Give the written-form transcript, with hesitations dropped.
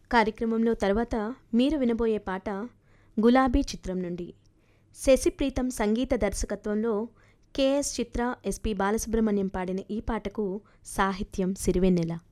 కార్యక్రమంలో తర్వాత మీరు వినబోయే పాట గులాబీ చిత్రం నుండి. శశిప్రీతం సంగీత దర్శకత్వంలో కెఎస్ చిత్ర, ఎస్పి బాలసుబ్రహ్మణ్యం పాడిన ఈ పాటకు సాహిత్యం సిరివెన్నెల.